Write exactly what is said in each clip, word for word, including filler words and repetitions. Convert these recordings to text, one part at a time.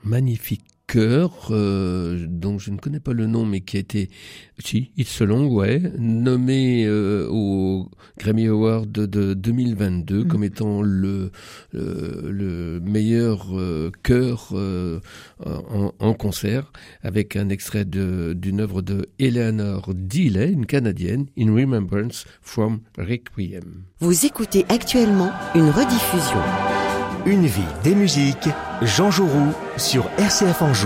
magnifique chœur, euh, dont je ne connais pas le nom, mais qui a été, si, It's a Long Way, nommé euh, au Grammy Award de, de deux mille vingt-deux mmh. comme étant le, le, le meilleur euh, chœur euh, en, en concert, avec un extrait de, d'une œuvre de Eleanor Deeley, une Canadienne, In Remembrance from Requiem. Vous écoutez actuellement une rediffusion. Une vie, des musiques, Jean Jouroux sur R C F Anjou.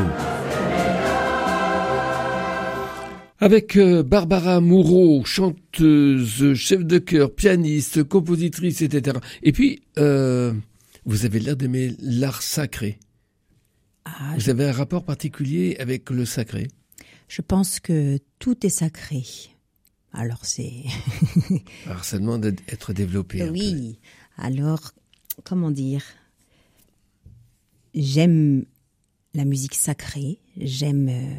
Avec euh, Barbara Moureau, chanteuse, chef de chœur, pianiste, compositrice, et cetera. Et puis, euh, vous avez l'air d'aimer l'art sacré. Ah, vous je... avez un rapport particulier avec le sacré. Je pense que tout est sacré. Alors c'est... Alors ça demande d'être développé. Oui, alors, comment dire ? J'aime la musique sacrée, j'aime... Euh...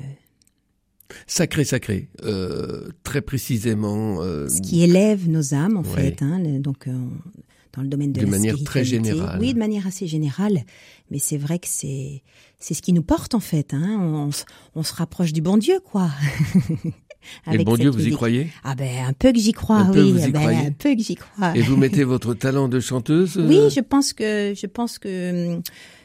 Sacré, sacré, euh, très précisément... Euh... Ce qui élève nos âmes, en oui. fait, hein, donc euh, dans le domaine de, de la manière spiritualité. très générale. Oui, de manière assez générale, mais c'est vrai que c'est, c'est ce qui nous porte, en fait. Hein. On, on se rapproche du bon Dieu, quoi. Et le bon Dieu, vous y croyez ? Ah ben, un peu que j'y crois, un peu oui. Vous y ben, croyez un peu que j'y crois. Et vous mettez votre talent de chanteuse ? Oui, je pense que... Je pense que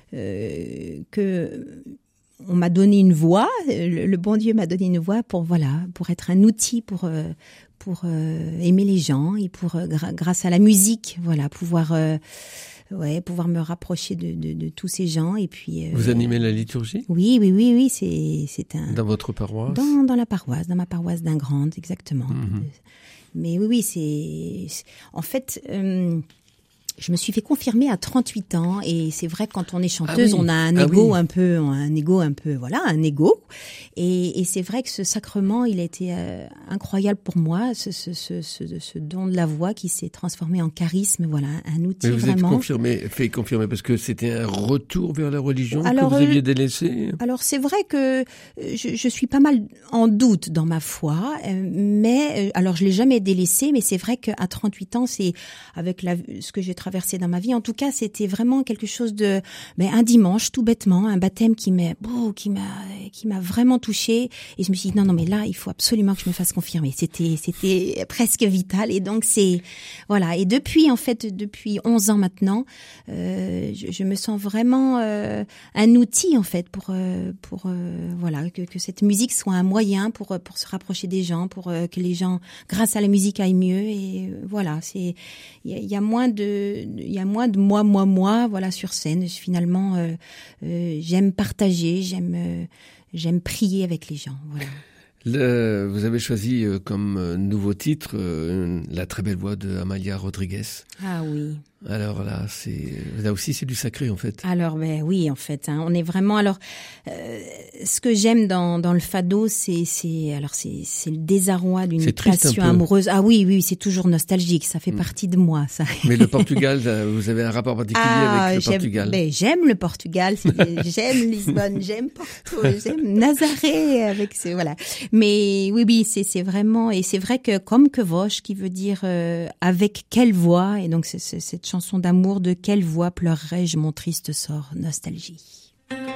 Euh, que on m'a donné une voix, le, le bon Dieu m'a donné une voix pour voilà, pour être un outil pour euh, pour euh, aimer les gens et pour euh, gra- grâce à la musique, voilà, pouvoir euh, ouais, pouvoir me rapprocher de, de, de tous ces gens et puis. Euh, Vous animez la liturgie ? Oui, oui, oui, oui, c'est c'est un. Dans votre paroisse ? Dans dans la paroisse, dans ma paroisse d'Ingrande, exactement. Mm-hmm. Mais oui, oui, c'est, c'est en fait. Euh, Je me suis fait confirmer à trente-huit ans et c'est vrai que quand on est chanteuse, ah oui. on a un ah ego oui. un peu, un ego un peu, voilà, un ego. Et, et c'est vrai que ce sacrement, il a été euh, incroyable pour moi, ce, ce, ce, ce, ce don de la voix qui s'est transformé en charisme, voilà, un outil Mais vous vraiment. êtes confirmé, fait confirmer parce que c'était un retour vers la religion alors, que vous aviez euh, délaissé. Alors c'est vrai que je, je suis pas mal en doute dans ma foi, euh, mais alors je l'ai jamais délaissé, mais c'est vrai qu'à trente-huit ans, c'est avec la, ce que j'ai traversé dans ma vie. En tout cas, c'était vraiment quelque chose de, ben, un dimanche, tout bêtement, un baptême qui m'a, oh, qui m'a, qui m'a vraiment touchée. Et je me suis dit non, non, mais là, il faut absolument que je me fasse confirmer. C'était, c'était presque vital. Et donc c'est, voilà. Et depuis, en fait, depuis onze ans maintenant, euh, je, je me sens vraiment euh, un outil, en fait, pour, euh, pour, euh, voilà, que, que cette musique soit un moyen pour, pour se rapprocher des gens, pour euh, que les gens, grâce à la musique, aillent mieux. Et euh, voilà, c'est, il y, y a moins de il y a moins de moi, moi, moi, voilà, sur scène. Finalement, euh, euh, j'aime partager, j'aime, euh, j'aime prier avec les gens. Voilà. Le, vous avez choisi euh, comme euh, nouveau titre euh, la très belle voix de Amalia Rodriguez. Ah oui. Alors là, c'est là aussi c'est du sacré en fait. Alors ben oui, en fait, hein, on est vraiment. Alors, euh, ce que j'aime dans dans le fado, c'est c'est alors c'est c'est le désarroi d'une passion amoureuse. Ah oui, oui, c'est toujours nostalgique. Ça fait mmh. partie de moi, ça. Mais le Portugal, vous avez un rapport particulier ah, avec le j'aime, Portugal. Ben j'aime le Portugal, j'aime Lisbonne, j'aime Porto, j'aime Nazaré avec ces voilà. Mais oui, oui, c'est c'est vraiment et c'est vrai que comme que Vosh, qui veut dire euh, avec quelle voix, et donc c'est, c'est cette chanson d'amour de quelle voix pleurerais-je mon triste sort, nostalgie.